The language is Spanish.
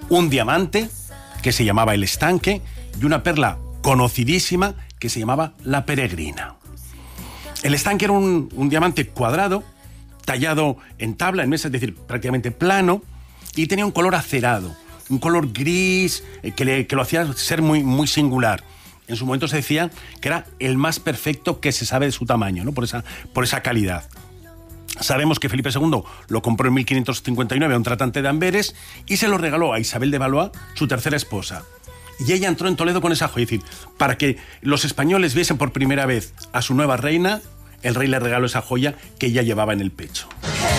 un diamante que se llamaba el Estanque y una perla conocidísima que se llamaba la Peregrina. El Estanque era un diamante cuadrado, tallado en tabla, en mesa, es decir, prácticamente plano, y tenía un color acerado, un color gris que lo hacía ser muy, muy singular. En su momento se decía que era el más perfecto que se sabe de su tamaño, ¿no? por esa calidad. Sabemos que Felipe II lo compró en 1559 a un tratante de Amberes y se lo regaló a Isabel de Valois, su tercera esposa. Y ella entró en Toledo con esa joya. Es decir, para que los españoles viesen por primera vez a su nueva reina, el rey le regaló esa joya que ella llevaba en el pecho.